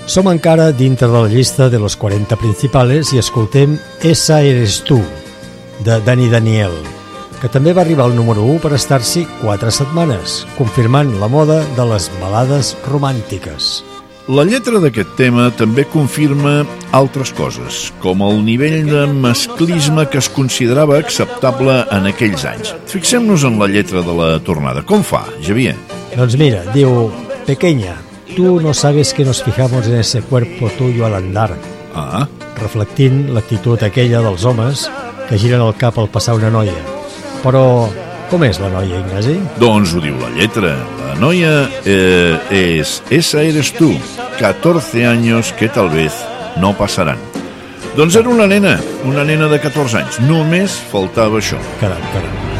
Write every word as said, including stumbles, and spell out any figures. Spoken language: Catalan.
Som encara dintre de la llista de los cuarenta principales i escoltem Esa eres tu, de Dani Daniel, que també va arribar al número u per estar-s'hi quatre setmanes, confirmant la moda de les balades romàntiques. La lletra d'aquest tema també confirma altres coses, com el nivell de masclisme que es considerava acceptable en aquells anys. Fixem-nos en la lletra de la tornada. Com fa, Xavier? Doncs mira, diu: Pequeña, tú no sabes que nos fijamos en ese cuerpo tuyo al andar. Ah. Reflectint l'actitud aquella dels homes que giren el cap al passar una noia. Però com és la noia, Ignasi? Doncs ho diu la lletra. La noia eh, és Esa eres tú, catorce años que tal vez no pasarán. Doncs era una nena, una nena de catorze anys. Només faltava això. Caram, caram.